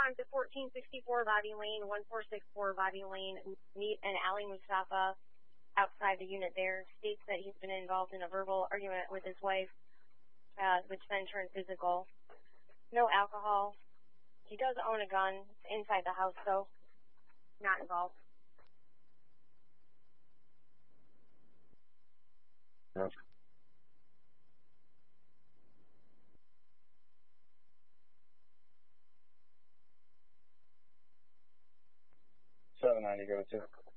respond to 1464 Bobby Lane, 1464 Bobby Lane, meet an Ali Mustafa outside the unit there, states that he's been involved in a verbal argument with his wife, which then turned physical. No alcohol. He does own a gun inside the house, though. Not involved. Yep. 790, go to.